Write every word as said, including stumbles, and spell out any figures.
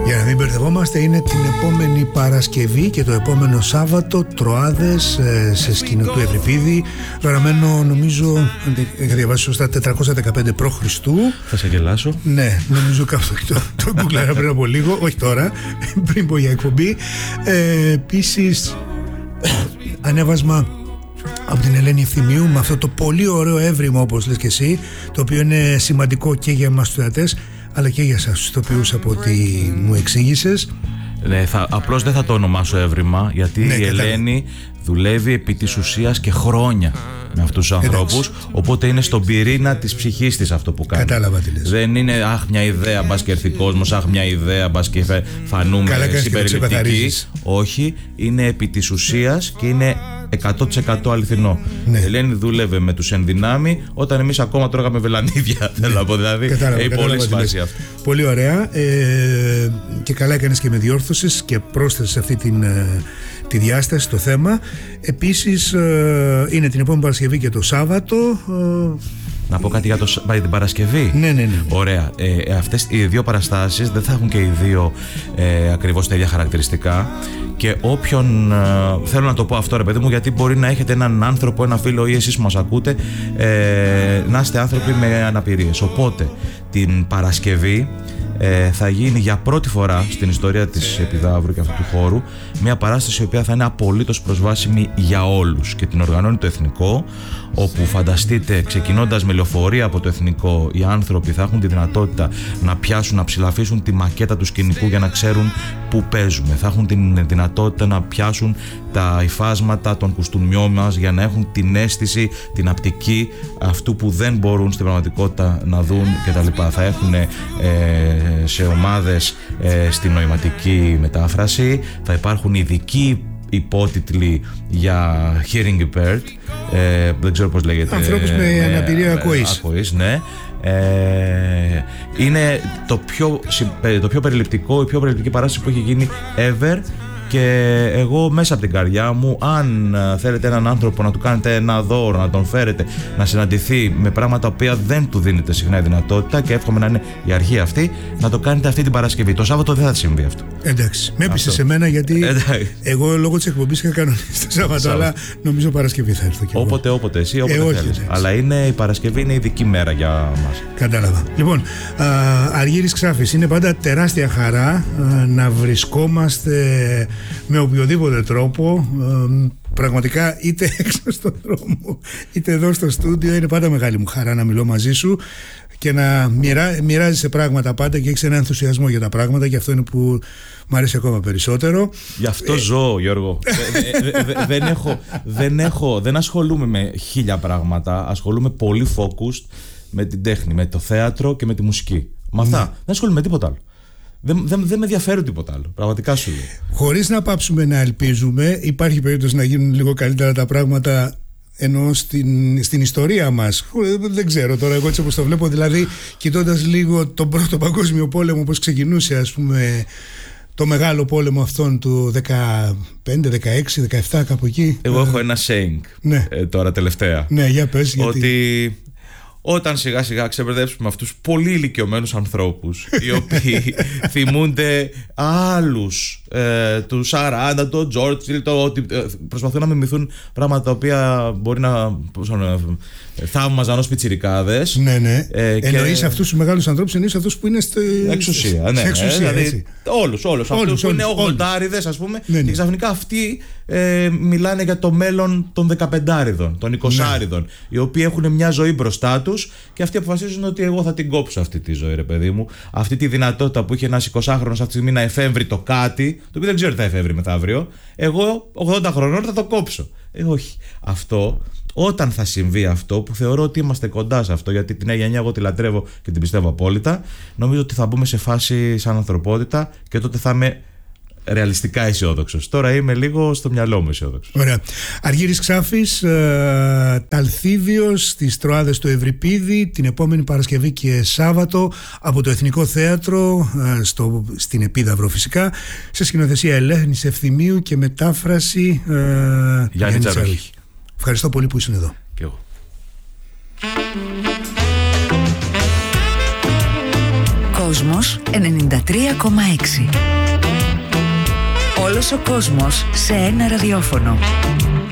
Για να μην μπερδευόμαστε, είναι την επόμενη Παρασκευή και το επόμενο Σάββατο, Τροάδες, σε σκηνή του Ευρυπίδη, γραμμένο νομίζω, είχα διαβάσει σωστά, τετρακόσια δεκαπέντε π.Χ. Θα σε γελάσω. Ναι, νομίζω κάπου το, το γκουγκλάρα πριν από λίγο, όχι τώρα, πριν πω για εκπομπή. Ε, επίσης, ανέβασμα από την Ελένη Ευθυμίου με αυτό το πολύ ωραίο έβριμα, όπως λες και εσύ, το οποίο είναι σημαντικό και για εμάς τους θεατές αλλά και για εσάς τους ηθοποιούς, από ό,τι μου εξήγησες. Ναι, θα, απλώς δεν θα το ονομάσω έβριμα, γιατί ναι, η Ελένη δουλεύει επί της ουσίας και χρόνια με αυτούς τους ανθρώπους, οπότε είναι στον πυρήνα της ψυχής της αυτό που κάνει. Κατάλαβα τι λες. Δεν είναι αχ μια ιδέα, μπας και έρθει κόσμος, αχ μια ιδέα, μπας και φανούμε συμπεριληπτικοί. Όχι, είναι επί της ουσίας και είναι εκατό τοις εκατό αληθινό. Ναι. Η Ελένη δούλευε με τους ενδυνάμει όταν εμείς ακόμα τρώγαμε βελανίδια. Ναι. Θέλω να πω, δηλαδή. Κατάλαβα, έχει πολύ σημασία αυτό. Πολύ ωραία. Ε, και καλά έκανες και με διόρθωσες και πρόσθεσες αυτή την, τη διάσταση, το θέμα. Επίσης, ε, είναι την επόμενη Παρασκευή και το Σάββατο. Ε, Να πω κάτι για, το, για την Παρασκευή. Ναι, ναι, ναι. Ωραία. Ε, αυτές οι δύο παραστάσεις δεν θα έχουν και οι δύο ε, ακριβώς τα ίδια χαρακτηριστικά. Και όποιον. Ε, θέλω να το πω αυτό, ρε παιδί μου, γιατί μπορεί να έχετε έναν άνθρωπο, ένα φίλο ή εσείς που μας ακούτε, ε, να είστε άνθρωποι με αναπηρίες. Οπότε την Παρασκευή ε, θα γίνει για πρώτη φορά στην ιστορία της Επιδαύρου και αυτού του χώρου μια παράσταση η οποία θα είναι απολύτως προσβάσιμη για όλους και την οργανώνει το Εθνικό, όπου φανταστείτε, ξεκινώντας με λεωφορεία από το Εθνικό, οι άνθρωποι θα έχουν τη δυνατότητα να πιάσουν, να ψηλαφίσουν τη μακέτα του σκηνικού για να ξέρουν πού παίζουμε. Θα έχουν την δυνατότητα να πιάσουν τα υφάσματα των κουστούμιών μας για να έχουν την αίσθηση, την απτική αυτού που δεν μπορούν στην πραγματικότητα να δουν κτλ. Θα έχουν ε, σε ομάδες ε, στην νοηματική μετάφραση, θα υπάρχουν ειδικοί υπότιτλοι για hearing impaired, ε, δεν ξέρω πώς λέγεται, ανθρώπους με ε, αναπηρία ακοής. ακοής, ναι. Ε, είναι το πιο, το πιο περιληπτικό, η πιο περιληπτική παράσταση που έχει γίνει ever. Και εγώ μέσα από την καρδιά μου, αν θέλετε έναν άνθρωπο να του κάνετε ένα δώρο, να τον φέρετε να συναντηθεί με πράγματα τα οποία δεν του δίνετε συχνά η δυνατότητα, και εύχομαι να είναι η αρχή αυτή, να το κάνετε αυτή την Παρασκευή. Το Σάββατο δεν θα συμβεί αυτό. Εντάξει. Με έπεισε σε μένα, γιατί Εντάξει. εγώ λόγω της εκπομπής είχα κανονίσει το Σάββατο, αλλά νομίζω Παρασκευή θα έρθω. Όποτε, όποτε, εσύ, όποτε ε, θέλεις. Αλλά είναι, η Παρασκευή είναι ειδική μέρα για μας. Κατάλαβα. Λοιπόν, α, Αργύρης Ξάφης, είναι πάντα τεράστια χαρά α, να βρισκόμαστε με οποιοδήποτε τρόπο, ε, πραγματικά είτε έξω στον δρόμο είτε εδώ στο στούντιο. Είναι πάντα μεγάλη μου χαρά να μιλώ μαζί σου και να μοιρά, μοιράζεσαι πράγματα πάντα και έχεις ένα ενθουσιασμό για τα πράγματα, και αυτό είναι που μου αρέσει ακόμα περισσότερο. Γι' αυτό ε, ζω, Γιώργο. δε, δε, δε, δεν, έχω, δεν, έχω, δεν ασχολούμαι με χίλια πράγματα, ασχολούμαι πολύ focused με την τέχνη, με το θέατρο και με τη μουσική. Με αυτά. Ναι. Δεν ασχολούμαι με τίποτα άλλο. Δεν, δεν, δεν με ενδιαφέρει τίποτα άλλο. Πραγματικά σου λέω. Χωρίς να πάψουμε να ελπίζουμε, υπάρχει περίπτωση να γίνουν λίγο καλύτερα τα πράγματα, ενώ στην, στην ιστορία μας. Δεν ξέρω τώρα, εγώ έτσι όπως το βλέπω, δηλαδή κοιτώντας λίγο τον Πρώτο Παγκόσμιο Πόλεμο, πώς ξεκινούσε, ας πούμε, το μεγάλο πόλεμο αυτόν του δεκαπέντε, δεκαέξι, δεκαεπτά, κάπου εκεί. Εγώ έχω ένα saying, ναι. ε, τώρα τελευταία. Ναι, για πες, γιατί. Ότι όταν σιγά σιγά ξεμπερδέψουμε αυτούς πολύ ηλικιωμένους ανθρώπους, οι οποίοι θυμούνται άλλους, ε, του σαράντα, τον Τζόρτσιλ, το ότι ε, προσπαθούν να μιμηθούν πράγματα τα οποία μπορεί να ε, θαύμαζαν ως πιτσιρικάδες. Ναι, ναι. Ε, εννοείς και... αυτούς τους μεγάλους ανθρώπους, εννοείς αυτούς που είναι στη εξουσία. Ναι, εξουσία, ε, δηλαδή, όλους, όλους. όλους, αυτούς που όλους, είναι ογδοντάριδες, ας πούμε, ναι, ναι. Και ξαφνικά αυτοί ε, μιλάνε για το μέλλον των δεκαπεντάριδων, των εικοσάριδων, ναι. Οι οποίοι έχουν μια ζωή μπροστά τους και αυτοί αποφασίζουν ότι εγώ θα την κόψω αυτή τη ζωή, ρε παιδί μου. Αυτή τη δυνατότητα που είχε ένας εικοσάχρονος αυτή τη στιγμή να εφεύρει το κάτι, το οποίο δεν ξέρω τι θα εφεύρει μεθαύριο, εγώ ογδόντα χρονών θα το κόψω. Ε, όχι. Αυτό, όταν θα συμβεί αυτό, που θεωρώ ότι είμαστε κοντά σε αυτό, γιατί την νέα γενιά εγώ τη λατρεύω και την πιστεύω απόλυτα, νομίζω ότι θα μπούμε σε φάση σαν ανθρωπότητα και τότε θα είμαι ρεαλιστικά αισιόδοξος. Τώρα είμαι λίγο στο μυαλό μου αισιόδοξος. Ωραία. Αργύρης Ξάφης, ε, Ταλθίδιος στις Τροάδες του Ευρυπίδη, την επόμενη Παρασκευή και Σάββατο από το Εθνικό Θέατρο, ε, στο, στην Επίδαυρο φυσικά, σε σκηνοθεσία Ελένης Ευθυμίου και μετάφραση ε, Γιάννη Τσαρούχη. Ευχαριστώ πολύ που ήσουν εδώ. Και εγώ. Κόσμος ενενήντα τρία κόμμα έξι. Όλος ο κόσμος σε ένα ραδιόφωνο.